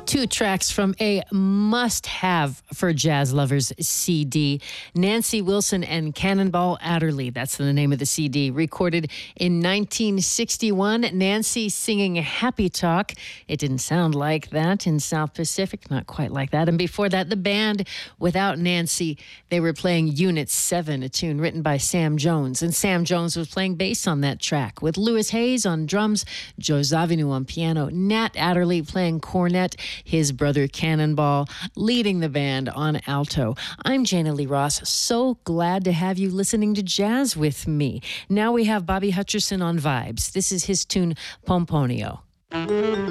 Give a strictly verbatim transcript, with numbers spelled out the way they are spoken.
Two tracks from a must-have for jazz lovers C D. Nancy Wilson and Cannonball Adderley, that's the name of the C D. Recorded in nineteen sixty-one, Nancy singing Happy Talk. It didn't sound like that in South Pacific, not quite like that. And before that, the band, without Nancy, they were playing Unit seven, a tune written by Sam Jones. And Sam Jones was playing bass on that track, with Louis Hayes on drums, Joe Zawinul on piano, Nat Adderley playing cornet, his brother Cannonball leading the band on alto. I'm Jana Lee Ross. So glad to have you listening to jazz with me. Now we have Bobby Hutcherson on vibes. This is his tune, Pomponio.